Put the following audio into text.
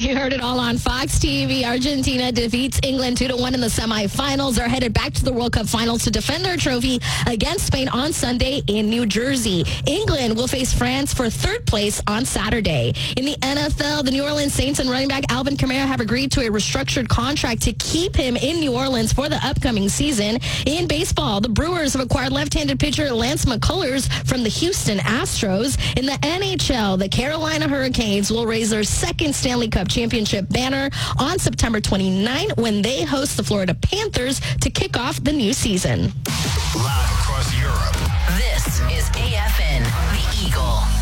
You heard it all on Fox TV. Argentina defeats England 2-1 in the semifinals. They're headed back to the World Cup finals to defend their trophy against Spain on Sunday in New Jersey. England will face France for third place on Saturday. In the NFL, the New Orleans Saints and running back Alvin Kamara have agreed to a restructured contract to keep him in New Orleans for the upcoming season. In baseball, the Brewers have acquired left-handed pitcher Lance McCullers from the Houston Astros. In the NHL, the Carolina Hurricanes will raise their second Stanley Cup championship banner on September 29 when they host the Florida Panthers to kick off the new season. Live across Europe. This is AFN, The Eagle.